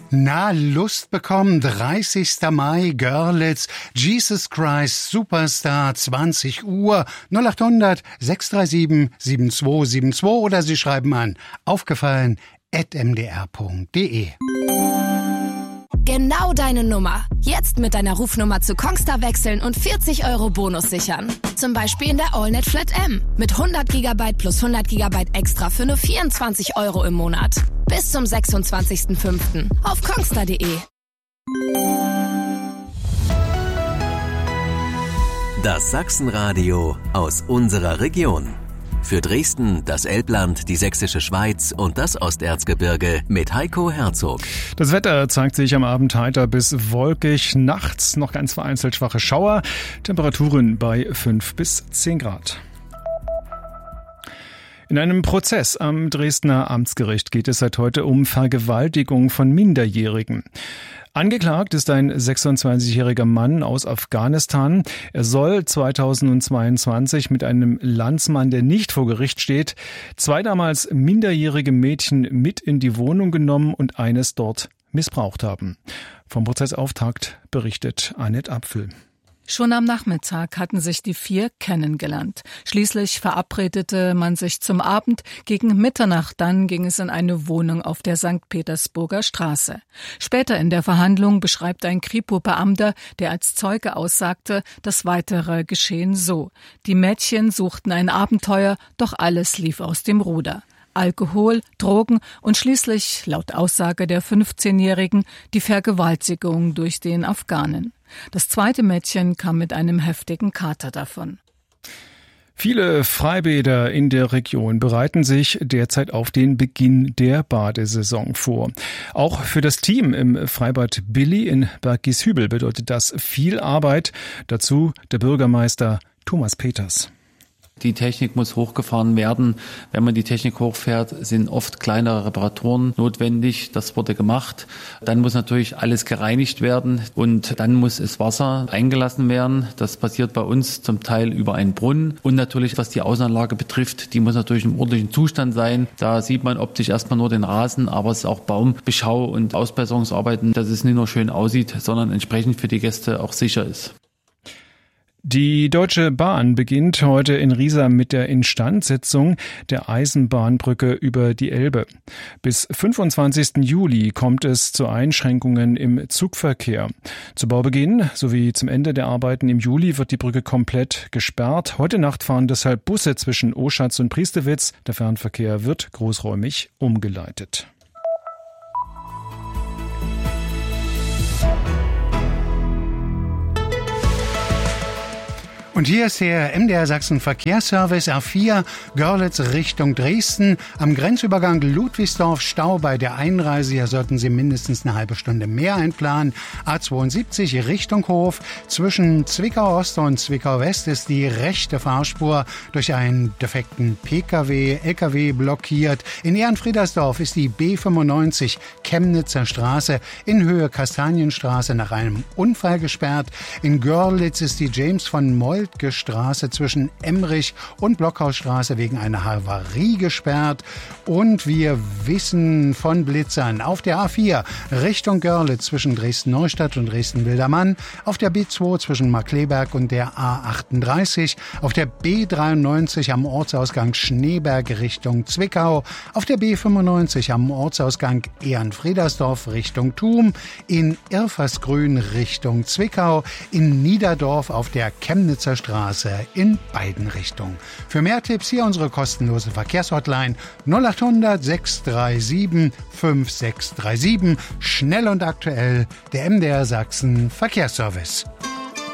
Na, Lust bekommen, 30. Mai, Görlitz, Jesus Christ Superstar, 20 Uhr, 0800 637 7272 oder Sie schreiben an aufgefallen@mdr.de. Genau deine Nummer. Jetzt mit deiner Rufnummer zu Kongstar wechseln und 40 € Bonus sichern. Zum Beispiel in der AllNet Flat M mit 100 GB plus 100 GB extra für nur 24 € im Monat. Bis zum 26.05. auf kongstar.de. Das Sachsenradio aus unserer Region. Für Dresden, das Elbland, die Sächsische Schweiz und das Osterzgebirge mit Heiko Herzog. Das Wetter zeigt sich am Abend heiter bis wolkig, nachts noch ganz vereinzelt schwache Schauer, Temperaturen bei 5 bis 10 Grad. In einem Prozess am Dresdner Amtsgericht geht es seit heute um Vergewaltigung von Minderjährigen. Angeklagt ist ein 26-jähriger Mann aus Afghanistan. Er soll 2022 mit einem Landsmann, der nicht vor Gericht steht, 2 damals minderjährige Mädchen mit in die Wohnung genommen und eines dort missbraucht haben. Vom Prozessauftakt berichtet Annette Apfel. Schon am Nachmittag hatten sich die 4 kennengelernt. Schließlich verabredete man sich zum Abend. Gegen Mitternacht dann ging es in eine Wohnung auf der St. Petersburger Straße. Später in der Verhandlung beschreibt ein Kripo-Beamter, der als Zeuge aussagte, das weitere Geschehen so. Die Mädchen suchten ein Abenteuer, doch alles lief aus dem Ruder. Alkohol, Drogen und schließlich, laut Aussage der 15-Jährigen, die Vergewaltigung durch den Afghanen. Das zweite Mädchen kam mit einem heftigen Kater davon. Viele Freibäder in der Region bereiten sich derzeit auf den Beginn der Badesaison vor. Auch für das Team im Freibad Billy in Bergieshübel bedeutet das viel Arbeit. Dazu der Bürgermeister Thomas Peters. Die Technik muss hochgefahren werden. Wenn man die Technik hochfährt, sind oft kleinere Reparaturen notwendig. Das wurde gemacht. Dann muss natürlich alles gereinigt werden und dann muss das Wasser eingelassen werden. Das passiert bei uns zum Teil über einen Brunnen. Und natürlich, was die Außenanlage betrifft, die muss natürlich im ordentlichen Zustand sein. Da sieht man optisch erstmal nur den Rasen, aber es ist auch Baumbeschau und Ausbesserungsarbeiten, dass es nicht nur schön aussieht, sondern entsprechend für die Gäste auch sicher ist. Die Deutsche Bahn beginnt heute in Riesa mit der Instandsetzung der Eisenbahnbrücke über die Elbe. Bis 25. Juli kommt es zu Einschränkungen im Zugverkehr. Zu Baubeginn sowie zum Ende der Arbeiten im Juli wird die Brücke komplett gesperrt. Heute Nacht fahren deshalb Busse zwischen Oschatz und Priestewitz. Der Fernverkehr wird großräumig umgeleitet. Und hier ist der MDR Sachsen Verkehrsservice A4 Görlitz Richtung Dresden. Am Grenzübergang Ludwigsdorf Stau bei der Einreise. Hier sollten Sie mindestens eine halbe Stunde mehr einplanen. A72 Richtung Hof. Zwischen Zwickau Ost und Zwickau West ist die rechte Fahrspur durch einen defekten LKW blockiert. In Ehrenfriedersdorf ist die B95 Chemnitzer Straße in Höhe Kastanienstraße nach einem Unfall gesperrt. In Görlitz ist die James von Moltke Straße zwischen Emmerich und Blockhausstraße wegen einer Havarie gesperrt. Und wir wissen von Blitzern auf der A4 Richtung Görlitz zwischen Dresden-Neustadt und Dresden-Wildermann, auf der B2 zwischen Markkleeberg und der A38, auf der B93 am Ortsausgang Schneeberg Richtung Zwickau, auf der B95 am Ortsausgang Ehrenfriedersdorf Richtung Thum, in Irfersgrün Richtung Zwickau, in Niederdorf auf der Chemnitzer Straße in beiden Richtungen. Für mehr Tipps hier unsere kostenlose Verkehrshotline 0800 637 5637. Schnell und aktuell der MDR Sachsen Verkehrsservice.